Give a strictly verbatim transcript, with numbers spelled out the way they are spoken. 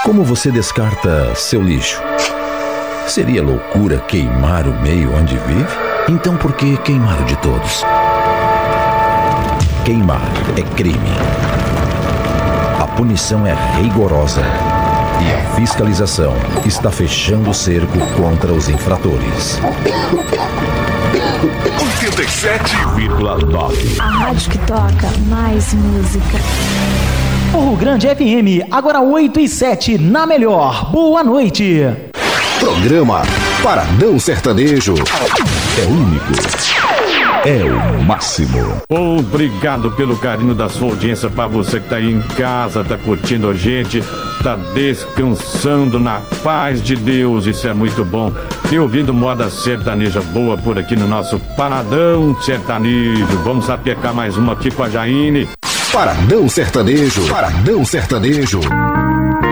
Como você descarta seu lixo? Seria loucura queimar o meio onde vive? Então por que queimar o de todos? Queimar é crime. A punição é rigorosa e a fiscalização está fechando o cerco contra os infratores. oitenta e sete vírgula nove. A rádio que toca mais música. Morro Grande F M, agora oito e sete, na melhor. Boa noite. Programa Paradão Sertanejo. É único. É o máximo. Obrigado pelo carinho da sua audiência. Para você que tá aí em casa, tá curtindo a gente, tá descansando na paz de Deus. Isso é muito bom. E ouvindo moda sertaneja boa por aqui no nosso Paradão Sertanejo. Vamos sapecar mais uma aqui com a Jaine. Paradão Sertanejo. Paradão Sertanejo.